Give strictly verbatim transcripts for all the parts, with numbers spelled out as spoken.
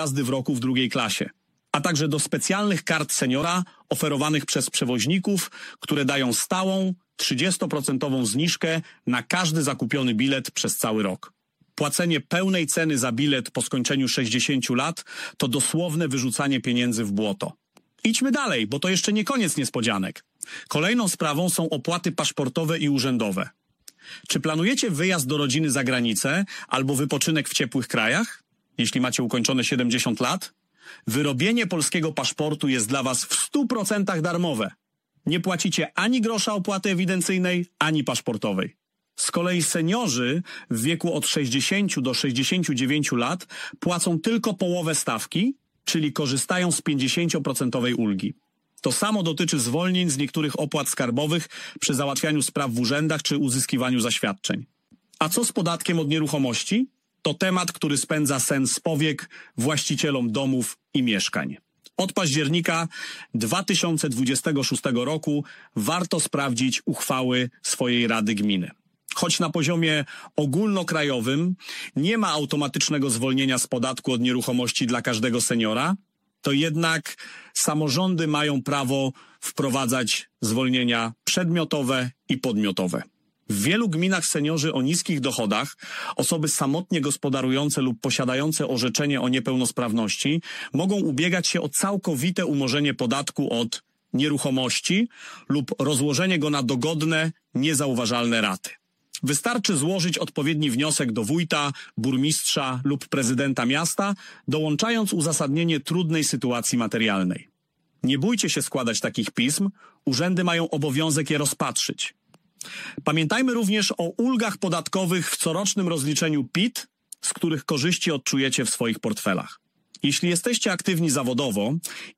jazdy w roku w drugiej klasie, a także do specjalnych kart seniora oferowanych przez przewoźników, które dają stałą, trzydziestoprocentową zniżkę na każdy zakupiony bilet przez cały rok. Płacenie pełnej ceny za bilet po skończeniu sześćdziesięciu lat to dosłowne wyrzucanie pieniędzy w błoto. Idźmy dalej, bo to jeszcze nie koniec niespodzianek. Kolejną sprawą są opłaty paszportowe i urzędowe. Czy planujecie wyjazd do rodziny za granicę albo wypoczynek w ciepłych krajach, jeśli macie ukończone siedemdziesiąt lat? Wyrobienie polskiego paszportu jest dla was w stu procentach darmowe. Nie płacicie ani grosza opłaty ewidencyjnej, ani paszportowej. Z kolei seniorzy w wieku od sześćdziesięciu do sześćdziesięciu dziewięciu lat płacą tylko połowę stawki, czyli korzystają z pięćdziesięcioprocentowej ulgi. To samo dotyczy zwolnień z niektórych opłat skarbowych przy załatwianiu spraw w urzędach czy uzyskiwaniu zaświadczeń. A co z podatkiem od nieruchomości? To temat, który spędza sen z powiek właścicielom domów i mieszkań. Od października dwa tysiące dwudziestego szóstego roku warto sprawdzić uchwały swojej Rady Gminy. Choć na poziomie ogólnokrajowym nie ma automatycznego zwolnienia z podatku od nieruchomości dla każdego seniora, to jednak samorządy mają prawo wprowadzać zwolnienia przedmiotowe i podmiotowe. W wielu gminach seniorzy o niskich dochodach, osoby samotnie gospodarujące lub posiadające orzeczenie o niepełnosprawności mogą ubiegać się o całkowite umorzenie podatku od nieruchomości lub rozłożenie go na dogodne, niezauważalne raty. Wystarczy złożyć odpowiedni wniosek do wójta, burmistrza lub prezydenta miasta, dołączając uzasadnienie trudnej sytuacji materialnej. Nie bójcie się składać takich pism, urzędy mają obowiązek je rozpatrzyć. Pamiętajmy również o ulgach podatkowych w corocznym rozliczeniu P I T, z których korzyści odczujecie w swoich portfelach. Jeśli jesteście aktywni zawodowo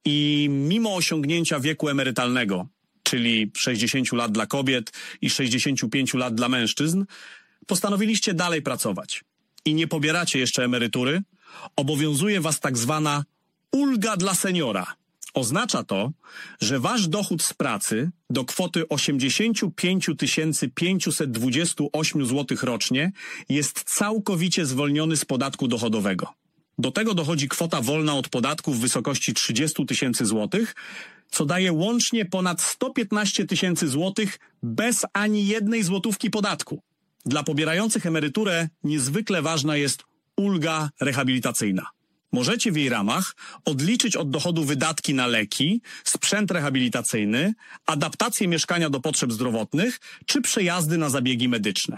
i mimo osiągnięcia wieku emerytalnego, czyli sześćdziesięciu lat dla kobiet i sześćdziesięciu pięciu lat dla mężczyzn, postanowiliście dalej pracować i nie pobieracie jeszcze emerytury, obowiązuje was tak zwana ulga dla seniora. Oznacza to, że wasz dochód z pracy do kwoty osiemdziesiąt pięć tysięcy pięćset dwadzieścia osiem złotych rocznie jest całkowicie zwolniony z podatku dochodowego. Do tego dochodzi kwota wolna od podatku w wysokości trzydzieści tysięcy złotych, co daje łącznie ponad sto piętnaście tysięcy złotych bez ani jednej złotówki podatku. Dla pobierających emeryturę niezwykle ważna jest ulga rehabilitacyjna. Możecie w jej ramach odliczyć od dochodu wydatki na leki, sprzęt rehabilitacyjny, adaptację mieszkania do potrzeb zdrowotnych czy przejazdy na zabiegi medyczne.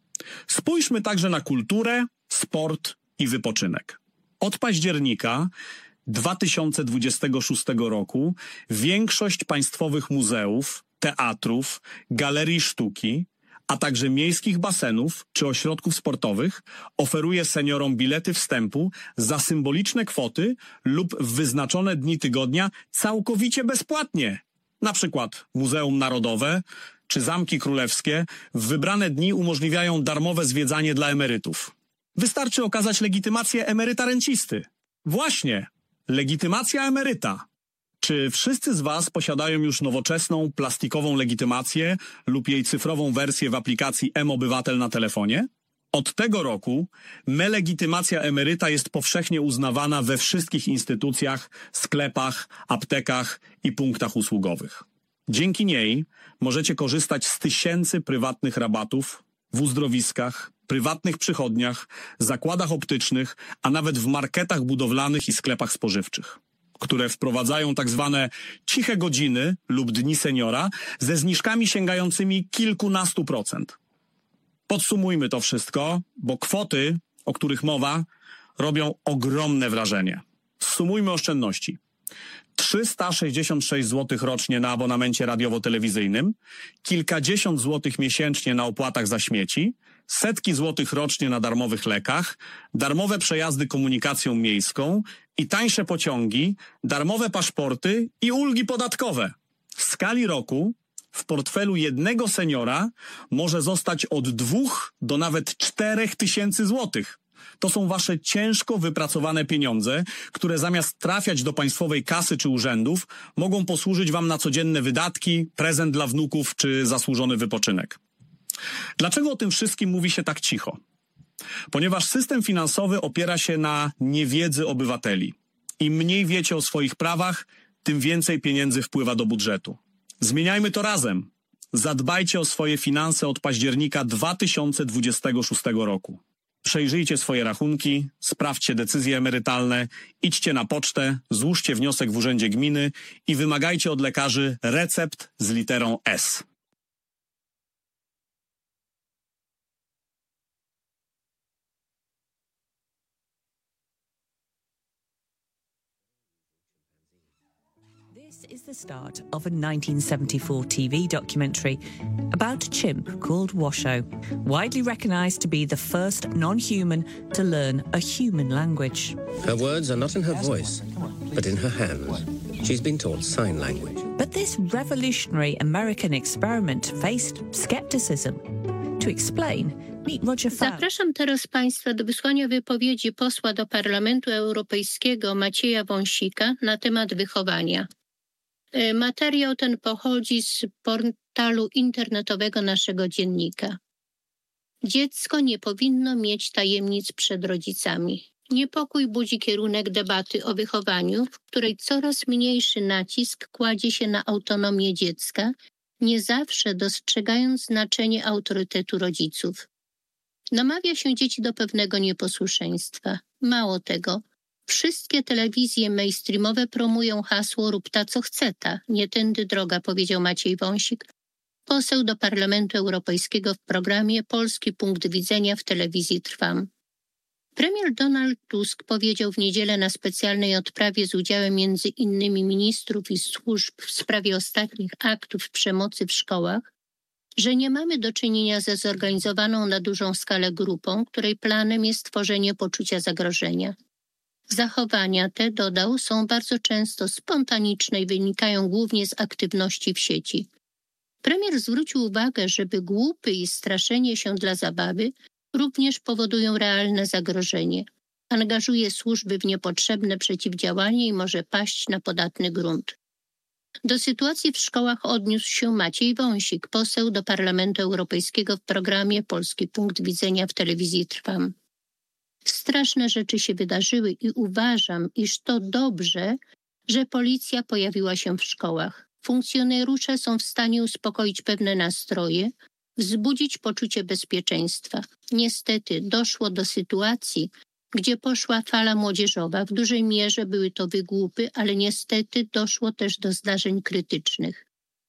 Spójrzmy także na kulturę, sport i wypoczynek. Od października dwa tysiące dwudziestego szóstego roku większość państwowych muzeów, teatrów, galerii sztuki, a także miejskich basenów czy ośrodków sportowych oferuje seniorom bilety wstępu za symboliczne kwoty lub w wyznaczone dni tygodnia całkowicie bezpłatnie. Na przykład Muzeum Narodowe czy Zamki Królewskie w wybrane dni umożliwiają darmowe zwiedzanie dla emerytów. Wystarczy okazać legitymację emeryta rencisty. Właśnie, legitymacja emeryta. Czy wszyscy z was posiadają już nowoczesną, plastikową legitymację lub jej cyfrową wersję w aplikacji M-Obywatel na telefonie? Od tego roku me-legitymacja emeryta jest powszechnie uznawana we wszystkich instytucjach, sklepach, aptekach i punktach usługowych. Dzięki niej możecie korzystać z tysięcy prywatnych rabatów w uzdrowiskach, prywatnych przychodniach, zakładach optycznych, a nawet w marketach budowlanych i sklepach spożywczych, które wprowadzają tak zwane ciche godziny lub dni seniora ze zniżkami sięgającymi kilkunastu procent. Podsumujmy to wszystko, bo kwoty, o których mowa, robią ogromne wrażenie. Sumujmy oszczędności. trzysta sześćdziesiąt sześć złotych rocznie na abonamencie radiowo-telewizyjnym, kilkadziesiąt złotych miesięcznie na opłatach za śmieci, setki złotych rocznie na darmowych lekach, darmowe przejazdy komunikacją miejską i tańsze pociągi, darmowe paszporty i ulgi podatkowe. W skali roku w portfelu jednego seniora może zostać od dwóch do nawet czterech tysięcy złotych. To są wasze ciężko wypracowane pieniądze, które zamiast trafiać do państwowej kasy czy urzędów, mogą posłużyć wam na codzienne wydatki, prezent dla wnuków czy zasłużony wypoczynek. Dlaczego o tym wszystkim mówi się tak cicho? Ponieważ system finansowy opiera się na niewiedzy obywateli. Im mniej wiecie o swoich prawach, tym więcej pieniędzy wpływa do budżetu. Zmieniajmy to razem. Zadbajcie o swoje finanse od października dwa tysiące dwudziestego szóstego roku. Przejrzyjcie swoje rachunki, sprawdźcie decyzje emerytalne, idźcie na pocztę, złóżcie wniosek w urzędzie gminy i wymagajcie od lekarzy recept z literą S. This is the start of a nineteen seventy-four T V documentary about a chimp called Washoe, widely recognised to be the first non-human to learn a human language. Her words are not in her voice, but in her hands. She's been taught sign language. But this revolutionary American experiment faced scepticism. To explain, meet Roger Fowler. Zapraszam teraz Państwa do wysłuchania wypowiedzi posła do Parlamentu Europejskiego Macieja Wąsika na temat wychowania. Materiał ten pochodzi z portalu internetowego naszego dziennika. Dziecko nie powinno mieć tajemnic przed rodzicami. Niepokój budzi kierunek debaty o wychowaniu, w której coraz mniejszy nacisk kładzie się na autonomię dziecka, nie zawsze dostrzegając znaczenie autorytetu rodziców. Namawia się dzieci do pewnego nieposłuszeństwa. Mało tego, wszystkie telewizje mainstreamowe promują hasło rób ta co chce ta, nie tędy droga, powiedział Maciej Wąsik, poseł do Parlamentu Europejskiego w programie Polski Punkt Widzenia w telewizji Trwam. Premier Donald Tusk powiedział w niedzielę na specjalnej odprawie z udziałem między innymi ministrów i służb w sprawie ostatnich aktów przemocy w szkołach, że nie mamy do czynienia ze zorganizowaną na dużą skalę grupą, której planem jest tworzenie poczucia zagrożenia. Zachowania te, dodał, są bardzo często spontaniczne i wynikają głównie z aktywności w sieci. Premier zwrócił uwagę, że wygłupy i straszenie się dla zabawy również powodują realne zagrożenie. Angażuje służby w niepotrzebne przeciwdziałanie i może paść na podatny grunt. Do sytuacji w szkołach odniósł się Maciej Wąsik, poseł do Parlamentu Europejskiego w programie Polski Punkt Widzenia w telewizji Trwam. Straszne rzeczy się wydarzyły i uważam, iż to dobrze, że policja pojawiła się w szkołach. Funkcjonariusze są w stanie uspokoić pewne nastroje, wzbudzić poczucie bezpieczeństwa. Niestety doszło do sytuacji, gdzie poszła fala młodzieżowa. W dużej mierze były to wygłupy, ale niestety doszło też do zdarzeń krytycznych.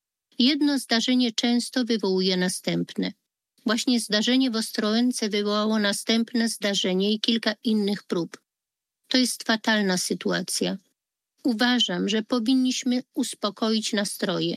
Jedno zdarzenie często wywołuje następne. Właśnie zdarzenie w Ostrołęce wywołało następne zdarzenie i kilka innych prób. To jest fatalna sytuacja. Uważam, że powinniśmy uspokoić nastroje.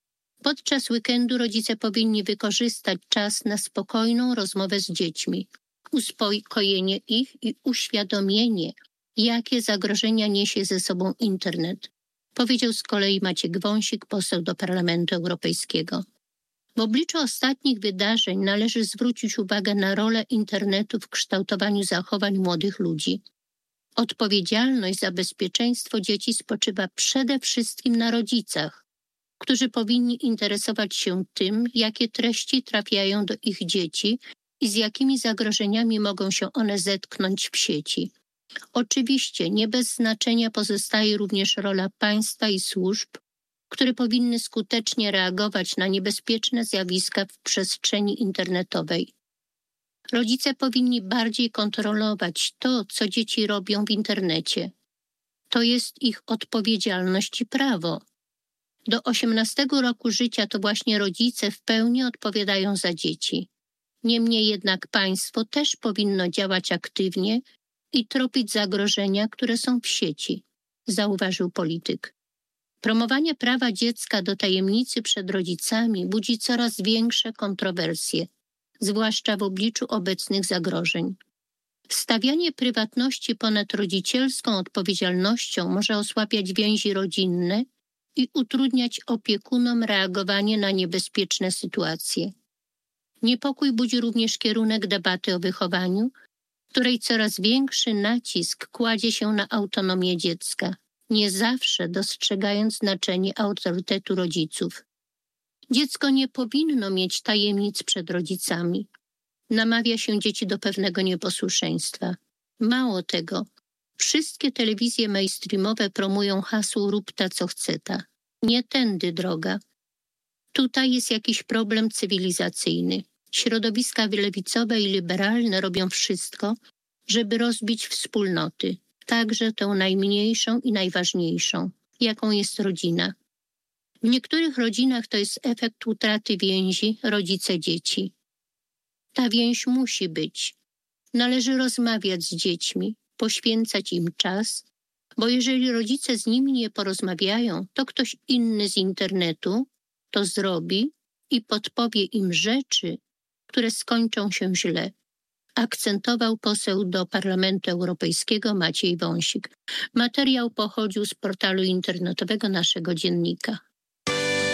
Podczas weekendu rodzice powinni wykorzystać czas na spokojną rozmowę z dziećmi, uspokojenie ich i uświadomienie, jakie zagrożenia niesie ze sobą internet, powiedział z kolei Maciek Wąsik, poseł do Parlamentu Europejskiego. W obliczu ostatnich wydarzeń należy zwrócić uwagę na rolę internetu w kształtowaniu zachowań młodych ludzi. Odpowiedzialność za bezpieczeństwo dzieci spoczywa przede wszystkim na rodzicach, którzy powinni interesować się tym, jakie treści trafiają do ich dzieci i z jakimi zagrożeniami mogą się one zetknąć w sieci. Oczywiście nie bez znaczenia pozostaje również rola państwa i służb, które powinny skutecznie reagować na niebezpieczne zjawiska w przestrzeni internetowej. Rodzice powinni bardziej kontrolować to, co dzieci robią w internecie. To jest ich odpowiedzialność i prawo. Do osiemnastego roku życia to właśnie rodzice w pełni odpowiadają za dzieci. Niemniej jednak państwo też powinno działać aktywnie i tropić zagrożenia, które są w sieci, zauważył polityk. Promowanie prawa dziecka do tajemnicy przed rodzicami budzi coraz większe kontrowersje, zwłaszcza w obliczu obecnych zagrożeń. Stawianie prywatności ponad rodzicielską odpowiedzialnością może osłabiać więzi rodzinne i utrudniać opiekunom reagowanie na niebezpieczne sytuacje. Niepokój budzi również kierunek debaty o wychowaniu, w której coraz większy nacisk kładzie się na autonomię dziecka, nie zawsze dostrzegając znaczenie autorytetu rodziców. Dziecko nie powinno mieć tajemnic przed rodzicami. namawia się dzieci do pewnego nieposłuszeństwa. Mało tego, wszystkie telewizje mainstreamowe promują hasło rób ta co chce ta. Nie tędy droga. Tutaj jest jakiś problem cywilizacyjny. Środowiska lewicowe i liberalne robią wszystko, żeby rozbić wspólnoty, także tę najmniejszą i najważniejszą, jaką jest rodzina. W niektórych rodzinach to jest efekt utraty więzi rodzice-dzieci. Ta więź musi być. Należy rozmawiać z dziećmi, poświęcać im czas, bo jeżeli rodzice z nimi nie porozmawiają, to ktoś inny z internetu to zrobi i podpowie im rzeczy, które skończą się źle, akcentował poseł do Parlamentu Europejskiego Maciej Wąsik. Materiał pochodził z portalu internetowego naszego dziennika.